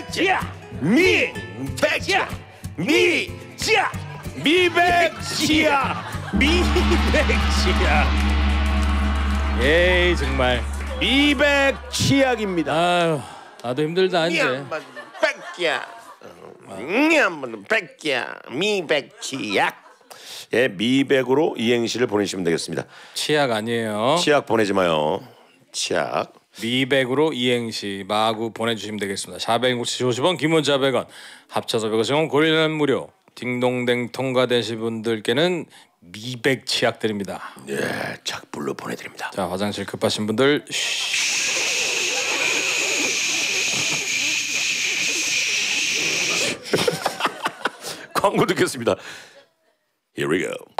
백지야 미백지야 미지야 미백지야 미백지야. 에이 정말 미백치약입니다. 아유 나도 힘들다 이제. 한번 백지야 한번 백지야 미백치약. 예, 미백으로 이행시를 보내주시면 되겠습니다. 치약 아니에요. 치약 보내지 마요. 치약. 미백으로 이행시 마구 보내주시면 되겠습니다. 450원 기본자 100원 합쳐서 150원 고릴라는 무료. 딩동댕 통과되신 분들께는 미백 치약 드립니다. 예, 작불로 보내드립니다. 자 화장실 급하신 분들 광고 듣겠습니다. Here we go.